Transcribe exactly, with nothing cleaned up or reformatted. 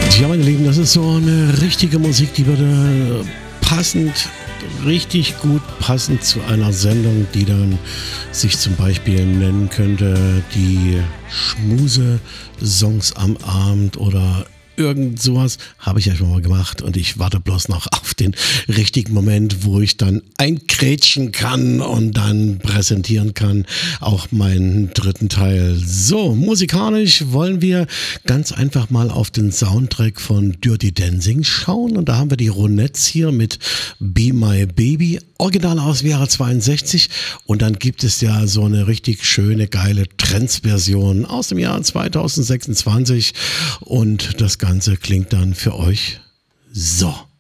Ja, meine Lieben, das ist so eine richtige Musik, die würde passend, richtig gut passend zu einer Sendung, die dann sich zum Beispiel nennen könnte, die Schmuse-Songs am Abend oder irgend sowas, habe ich einfach mal gemacht und ich warte bloß noch auf den richtigen Moment, wo ich dann einkrätschen kann und dann präsentieren kann, auch meinen dritten Teil. So, musikalisch wollen wir ganz einfach mal auf den Soundtrack von Dirty Dancing schauen und da haben wir die Ronettes hier mit Be My Baby, original aus dem Jahre zweiundsechzig und dann gibt es ja so eine richtig schöne, geile Trance-Version aus dem Jahr zweitausendsechsundzwanzig und das Ganze klingt dann für euch so.